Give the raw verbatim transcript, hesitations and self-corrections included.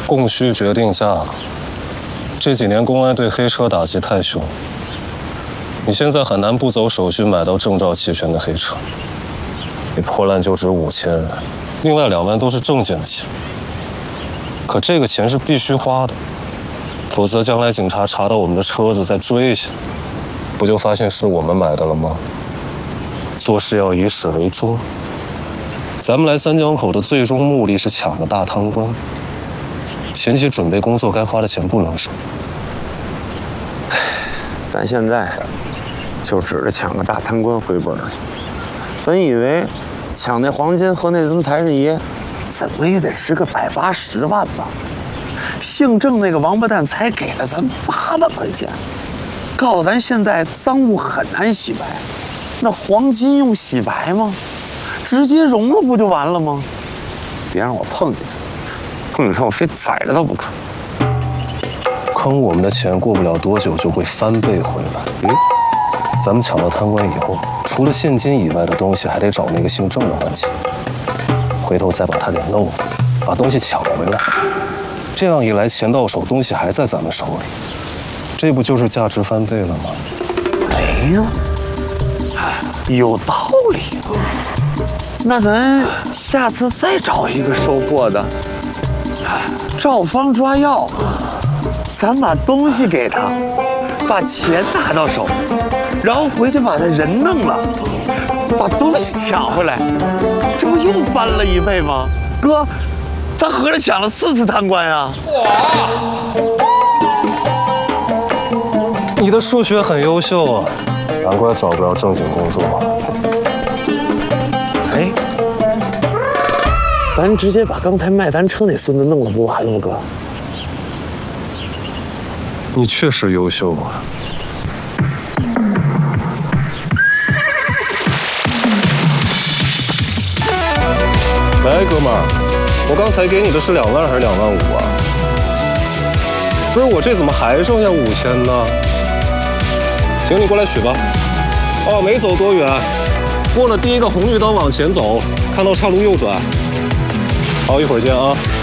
供需决定价。这几年公安对黑车打击太凶，你现在很难不走手续买到证照齐全的黑车。你破烂就值五千，另外两万都是正经的钱。可这个钱是必须花的，否则将来警察查到我们的车子再追下，不就发现是我们买的了吗？做事要以始为终。咱们来三江口的最终目的是抢个大贪官，前期准备工作该花的钱不能少。 咱现在就指着抢个大贪官回本了。本以为抢那黄金和那尊财神爷，怎么也得是个百八十万吧？姓郑那个王八蛋才给了咱八万块钱，告诉咱现在赃物很难洗白，那黄金用洗白吗？直接融了不就完了吗？别让我碰见他，碰见他我非宰了他不可。 坑我们的钱过不了多久就会翻倍回来。嗯，咱们抢到贪官以后，除了现金以外的东西，还得找那个姓郑的还钱，回头再把他给弄了，把东西抢回来。这样一来，钱到手，东西还在咱们手里，这不就是价值翻倍了吗？ 哎呀，有道理。那咱下次再找一个收货的，照方抓药，咱把东西给他，把钱拿到手，然后回去把他人弄了，把东西抢回来，这不又翻了一倍吗？哥，他合着抢了四次贪官呀！ 你的数学很优秀啊，难怪找不着正经工作。 哎，咱直接把刚才卖咱车那孙子弄了，不完了吗？哥， 你确实优秀啊。来，哥们儿，我刚才给你的是两万还是两万五啊？不是，我这怎么还剩下五千呢？行，你过来取吧。哦，没走多远，过了第一个红绿灯往前走，看到岔路右转。好，一会儿见啊。